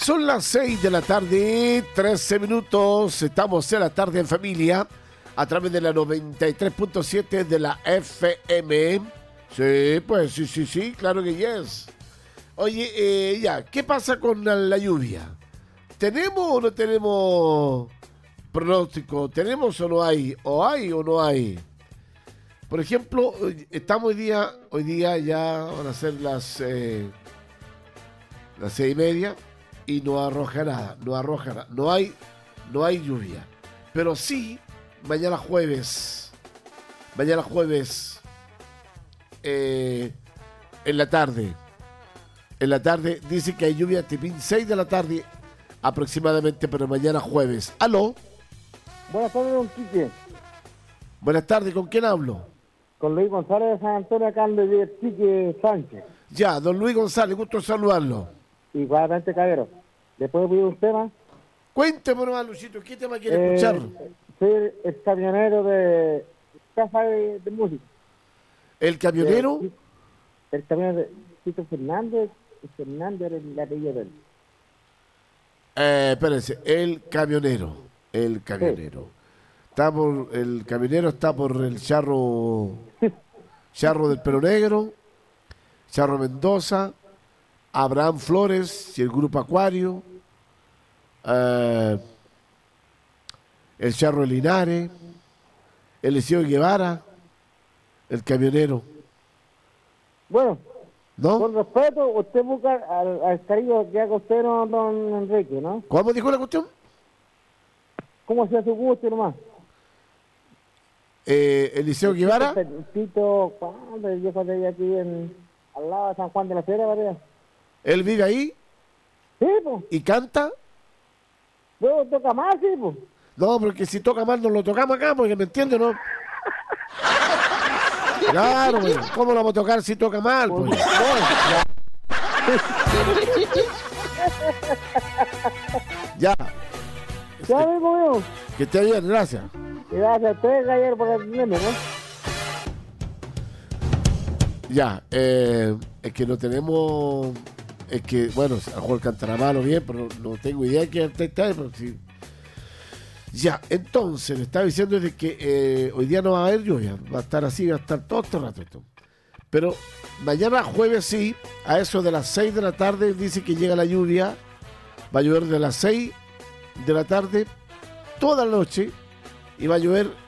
Son las 6 de la tarde, 13 minutos. Estamos en la tarde en familia a través de la 93.7 de la FM. Sí, pues sí, claro que yes. Oye, ¿qué pasa con la lluvia? ¿Tenemos o no tenemos pronóstico? ¿Tenemos o no hay? ¿O hay o no hay? Por ejemplo, estamos hoy día ya van a ser las 6:30 y no arroja nada, no hay lluvia. Pero sí, mañana jueves, en la tarde dice que hay lluvia tipo 6 de la tarde aproximadamente, pero mañana jueves. ¿Aló? Buenas tardes, don Quique. Buenas tardes, ¿con quién hablo? Con Luis González de San Antonio, acá de Quique Sánchez. Ya, don Luis González, gusto saludarlo. Igualmente, caballero. ¿Después pido un tema? Cuénteme, hermano Luisito, ¿qué tema quiere escuchar? Soy el camionero de Casa de Música. ¿El camionero? El camionero de Tito Fernández. Fernández era el apellido de él. Espérense, el camionero. Sí. El camionero está por el Charro del Pelo Negro, Charro Mendoza, Abraham Flores y el Grupo Acuario, el Charro Linares, el Liceo Guevara, el camionero. Bueno, ¿no? Con respeto, usted busca al cariño que haga usted, no, don Enrique, ¿no? ¿Cómo dijo la cuestión? ¿Cómo sea su gusto nomás? Eliseo Guevara. Tito, ¿cuándo? Yo cuando aquí al lado de San Juan de la Sierra, ¿verdad? ¿Él vive ahí? Sí, pues. ¿Y canta? Luego toca más, sí, pues. No, porque si toca mal no lo tocamos acá, porque me entiende, ¿no? Claro, pues, ¿cómo lo vamos a tocar si toca mal? Pues? Ya. Ya, amigo mío. Que esté bien, gracias. Gracias a usted, caballero, por atenderme, ¿no? Ya, es que no tenemos... Es que, bueno, a lo mejor cantará mal o bien, pero no tengo idea de qué artista es, pero sí. Ya, entonces, le estaba diciendo de que hoy día no va a haber lluvia, va a estar así, va a estar todo este rato esto. Pero mañana jueves sí, a eso de las 6 de la tarde dice que llega la lluvia, va a llover de las 6 de la tarde toda la noche y va a llover